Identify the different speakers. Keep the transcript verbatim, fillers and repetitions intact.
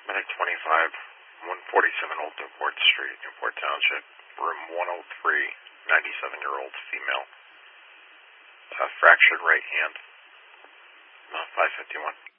Speaker 1: Medic twenty-five, one forty-seven Old Newport Street, Newport Township, room one oh three, ninety-seven-year-old female. Uh, fractured right hand, uh, five fifty-one.